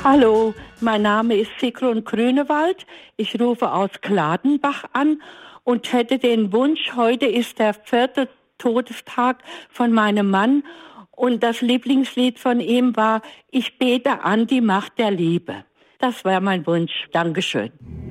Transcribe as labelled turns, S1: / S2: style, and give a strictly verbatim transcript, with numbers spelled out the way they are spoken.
S1: Hallo, mein Name ist Sigrun Grünewald. Ich rufe aus Gladenbach an und hätte den Wunsch, heute ist der vierte Todestag von meinem Mann und das Lieblingslied von ihm war Ich bete an die Macht der Liebe. Das wäre mein Wunsch. Dankeschön.